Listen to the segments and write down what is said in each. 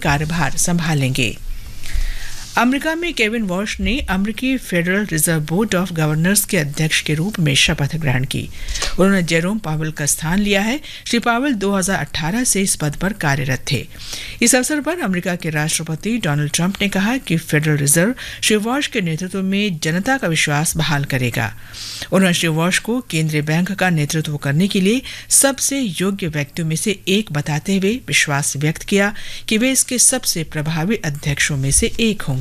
कार्यभार संभालेंगे। अमेरिका में केविन वॉश ने अमेरिकी federal reserve board of governors के अध्यक्ष के रूप में शपथ ग्रहण की। उन्होंने जेरोम पावेल का स्थान लिया है। श्री पावेल 2018 से इस पद पर कार्यरत थे। इस अवसर पर अमेरिका के राष्ट्रपति डोनाल्ड ट्रंप ने कहा कि फेडरल रिजर्व श्री वॉश के नेतृत्व में जनता का विश्वास बहाल करेगा। उन्होंने श्री वॉश को केंद्रीय बैंक का नेतृत्व करने के लिए सबसे योग्य व्यक्तियों में से एक बताते हुए विश्वास व्यक्त किया कि वे इसके सबसे प्रभावी अध्यक्षों में से एक होंगे।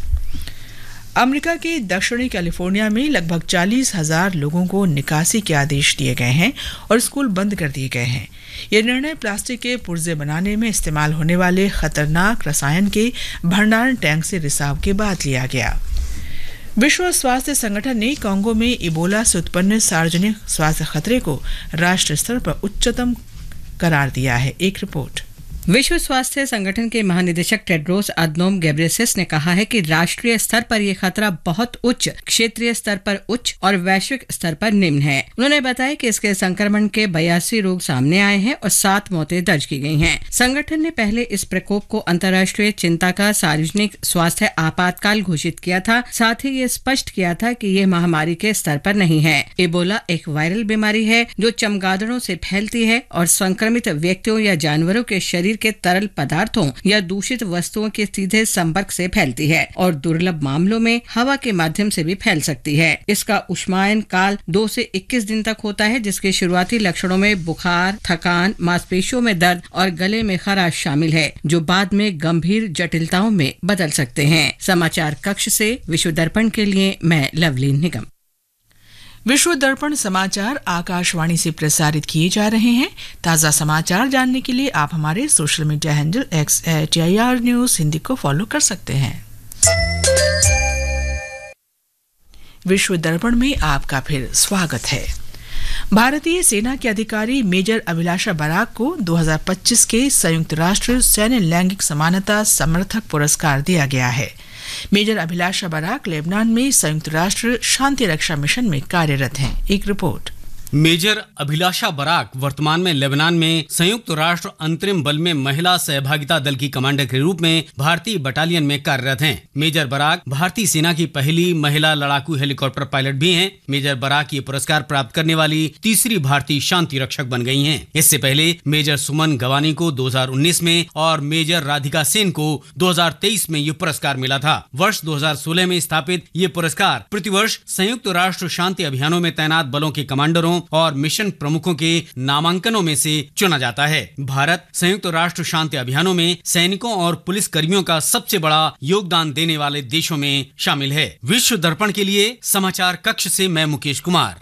अमेरिका के दक्षिणी कैलिफोर्निया में लगभग 40,000 लोगों को निकासी के आदेश दिए गए हैं और स्कूल बंद कर दिए गए हैं। यह निर्णय प्लास्टिक के पुर्जे बनाने में इस्तेमाल होने वाले खतरनाक रसायन के भंडारण टैंक से रिसाव के बाद लिया गया। विश्व स्वास्थ्य संगठन ने कांगो में इबोला से उत्पन्न सार्वजनिक स्वास्थ्य खतरे को राष्ट्रीय स्तर पर उच्चतम करार दिया है। एक रिपोर्ट। विश्व स्वास्थ्य संगठन के महानिदेशक टेड्रोस अदनोम गेब्रेयेसस ने कहा है कि राष्ट्रीय स्तर पर यह खतरा बहुत उच्च, क्षेत्रीय स्तर पर उच्च और वैश्विक स्तर पर निम्न है। उन्होंने बताया कि इसके संक्रमण के 82 रोग सामने आए हैं और 7 मौतें दर्ज की गई हैं। संगठन ने पहले इस प्रकोप को अंतर्राष्ट्रीय चिंता का सार्वजनिक स्वास्थ्य आपातकाल घोषित किया था। साथ ही ये स्पष्ट किया था कि यह महामारी के स्तर पर नहीं है। इबोला एक वायरल बीमारी है जो चमगादड़ों से फैलती है और संक्रमित व्यक्तियों या जानवरों के शरीर के तरल पदार्थों या दूषित वस्तुओं के सीधे संपर्क से फैलती है और दुर्लभ मामलों में हवा के माध्यम से भी फैल सकती है। इसका उष्मायन काल 2 से 21 दिन तक होता है, जिसके शुरुआती लक्षणों में बुखार, थकान, मांसपेशियों में दर्द और गले में खराश शामिल है, जो बाद में गंभीर जटिलताओं में बदल सकते हैं। समाचार कक्ष से विश्व दर्पण के लिए मैं लवलीन निगम। विश्व दर्पण समाचार आकाशवाणी से प्रसारित किए जा रहे हैं। ताज़ा समाचार जानने के लिए आप हमारे social media handle @AIR news Hindi को फॉलो कर सकते हैं। विश्व दर्पण में आपका फिर स्वागत है। भारतीय सेना के अधिकारी मेजर अभिलाषा बराक को 2025 के संयुक्त राष्ट्र सैन्य लैंगिक समानता समर्थक पुरस्कार दिया गया है। मेजर अभिलाषा बराक लेबनान में संयुक्त राष्ट्र शांति रक्षा मिशन में कार्यरत हैं। एक रिपोर्ट। मेजर अभिलाषा बराक वर्तमान में लेबनान में संयुक्त राष्ट्र अंतरिम बल में महिला सहभागिता दल की कमांडर के रूप में भारतीय बटालियन में कार्यरत हैं। मेजर बराक भारतीय सेना की पहली महिला लड़ाकू हेलीकॉप्टर पायलट भी हैं। मेजर बराक ये पुरस्कार प्राप्त करने वाली तीसरी भारतीय शांति रक्षक बन गई हैं। इससे पहले मेजर सुमन गवानी को 2019 में और मेजर राधिका सेन को 2023 में ये पुरस्कार मिला था। वर्ष 2016 में स्थापित ये पुरस्कार प्रतिवर्ष संयुक्त राष्ट्र शांति अभियानों में तैनात बलों के कमांडरों और मिशन प्रमुखों के नामांकनों में से चुना जाता है। भारत संयुक्त राष्ट्र शांति अभियानों में सैनिकों और पुलिस कर्मियों का सबसे बड़ा योगदान देने वाले देशों में शामिल है। विश्व दर्पण के लिए समाचार कक्ष से मैं मुकेश कुमार।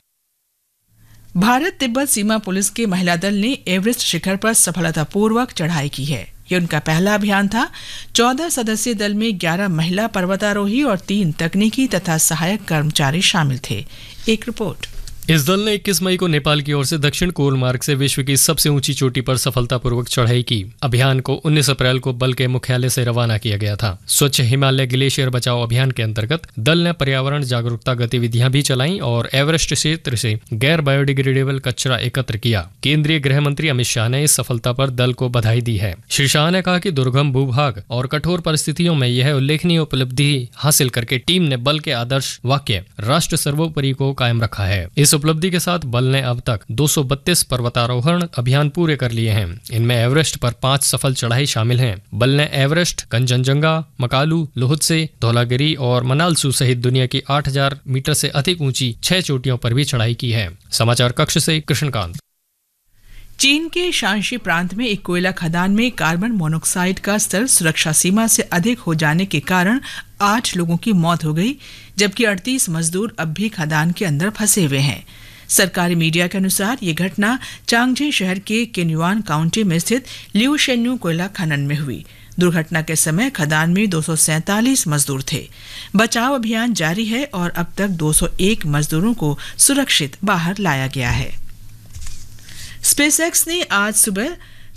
भारत तिब्बत सीमा पुलिस के महिला दल ने एवरेस्ट शिखर पर सफलतापूर्वक चढ़ाई की है। ये उनका पहला अभियान था। 14 सदस्यीय दल में 11 महिला पर्वतारोही और 3 तकनीकी तथा सहायक कर्मचारी शामिल थे। एक रिपोर्ट। इस दल ने 21 मई को नेपाल की ओर से दक्षिण कोल मार्ग से विश्व की सबसे ऊंची चोटी पर सफलतापूर्वक चढ़ाई की। अभियान को 19 अप्रैल को बल के मुख्यालय से रवाना किया गया था। स्वच्छ हिमालय ग्लेशियर बचाओ अभियान के अंतर्गत दल ने पर्यावरण जागरूकता गतिविधियां भी चलाईं और एवरेस्ट क्षेत्र से गैर बायोडिग्रेडेबल कचरा एकत्र किया। केंद्रीय गृह मंत्री अमित शाह ने इस सफलता पर दल को बधाई दी है। श्री शाह ने कहा कि दुर्गम भूभाग और कठोर परिस्थितियों में यह उल्लेखनीय उपलब्धि हासिल करके टीम ने बल के आदर्श वाक्य राष्ट्र सर्वोपरि को कायम रखा है। इस उपलब्धि के साथ बल ने अब तक 232 पर्वतारोहण अभियान पूरे कर लिए हैं। इनमें एवरेस्ट पर 5 सफल चढ़ाई शामिल हैं। बल ने एवरेस्ट, कंचनजंगा, मकालू, लोहत्से, धौलागिरी और मनालसू सहित दुनिया की 8000 मीटर से अधिक ऊंची 6 चोटियों पर भी चढ़ाई की है। समाचार कक्ष से कृष्णकांत। चीन के शांशी प्रांत में एक कोयला खदान में कार्बन मोनोऑक्साइड का स्तर सुरक्षा सीमा से अधिक हो जाने के कारण 8 लोगों की मौत हो गई, जबकि 38 मजदूर अब भी खदान के अंदर फंसे हुए हैं। सरकारी मीडिया के अनुसार ये घटना चांगझे शहर के केन्युआन काउंटी में स्थित लिउशेन्यू कोयला खनन में हुई। दुर्घटना के समय खदान में 247 मजदूर थे। बचाव अभियान जारी है और अब तक 201 मजदूरों को सुरक्षित बाहर लाया गया है। स्पेसएक्स ने आज सुबह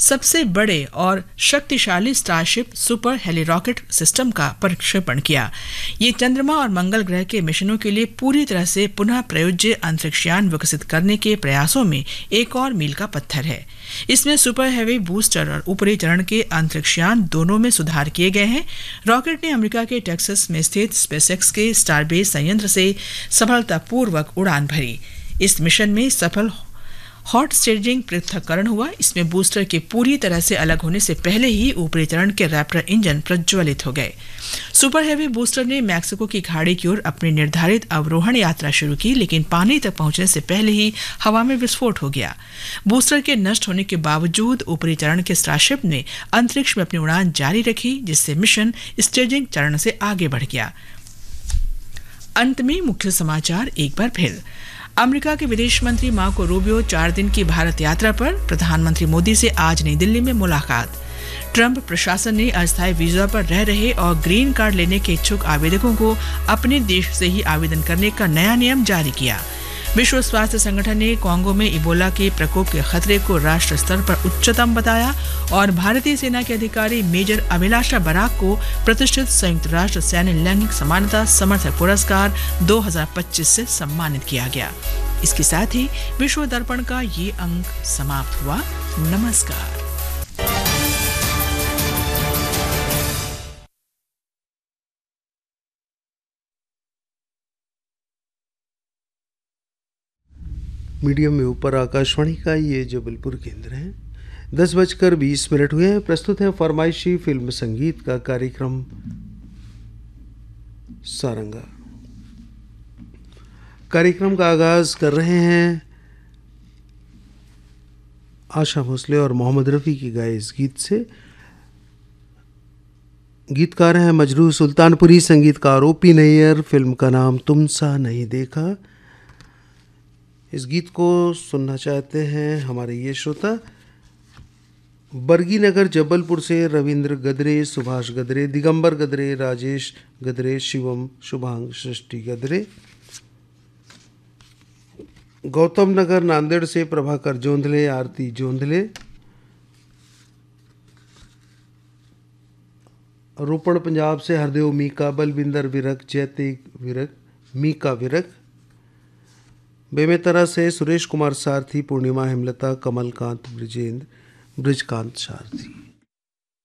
सबसे बड़े और शक्तिशाली starship super heli rocket system का प्रक्षेपण किया। ये चंद्रमा और मंगल ग्रह के मिशनों के लिए पूरी तरह से पुनः प्रयोज्य अंतरिक्षयान विकसित करने के प्रयासों में एक और मील का पत्थर है। इसमें सुपर हेवी बूस्टर और ऊपरी चरण के अंतरिक्षयान दोनों में सुधार किए गए हैं। रॉकेट ने अमेरिका के टेक्सास में स्थित स्पेसएक्स के स्टारबेस संयंत्र से सफलतापूर्वक उड़ान भरी। इस मिशन में सफल हॉट स्टेजिंग पृथक्करण हुआ। इसमें बूस्टर के पूरी तरह से अलग होने से पहले ही ऊपरी चरण के रैप्टर इंजन प्रज्वलित हो गए। सुपर हेवी बूस्टर ने मैक्सिको की खाड़ी की ओर अपनी निर्धारित अवरोहण यात्रा शुरू की, लेकिन पानी तक पहुंचने से पहले ही हवा में विस्फोट हो गया। बूस्टर के नष्ट होने के बावजूद ऊपरी चरण के स्टारशिप ने अंतरिक्ष में अपनी उड़ान जारी रखी, जिससे मिशन स्टेजिंग चरण से आगे बढ़ गया। अंत में मुख्य समाचार एक बार फिर। अमेरिका के विदेश मंत्री मार्को रूबियो 4 दिन की भारत यात्रा पर। प्रधानमंत्री मोदी से आज नई दिल्ली में मुलाकात। ट्रंप प्रशासन ने अस्थायी वीजा पर रह रहे और ग्रीन कार्ड लेने के इच्छुक आवेदकों को अपने देश से ही आवेदन करने का नया नियम जारी किया। विश्व स्वास्थ्य संगठन ने कांगो में इबोला के प्रकोप के खतरे को राष्ट्र स्तर पर उच्चतम बताया और भारतीय सेना के अधिकारी मेजर अभिलाषा बराक को प्रतिष्ठित संयुक्त राष्ट्र सैन्य लैंगिक समानता समर्थक पुरस्कार 2025 से सम्मानित किया गया। इसके साथ ही विश्व दर्पण का ये अंक समाप्त हुआ। नमस्कार। मीडियम में ऊपर आकाशवाणी का ये जबलपुर केंद्र है। 10:20 हुए हैं। प्रस्तुत है फरमाइशी फिल्म संगीत का कार्यक्रम सारंगा। कार्यक्रम का आगाज कर रहे हैं आशा भोसले और मोहम्मद रफ़ी की गाए इस गीत से। गीतकार हैं मजरूह सुल्तानपुरी, संगीतकार ओपी नैयर। फिल्म का नाम तुम सा नहीं देखा। इस गीत को सुनना चाहते हैं हमारे ये श्रोता बरगी नगर जबलपुर से रविंद्र गदरे, सुभाष गदरे, दिगंबर गदरे, राजेश गदरे, शिवम, शुभांग, सृष्टि गदरे। गौतम नगर नांदेड़ से प्रभाकर जोंधले, आरती जोंधले। रोपड़ पंजाब से हरदेव मीका, बलविंदर विरक, जयतेग विरक, मीका विरक। बेमेतरा से सुरेश कुमार सारथी, पूर्णिमा हेमलता, कमलकांत ब्रिजेंद्र, ब्रिजकांत सारथी।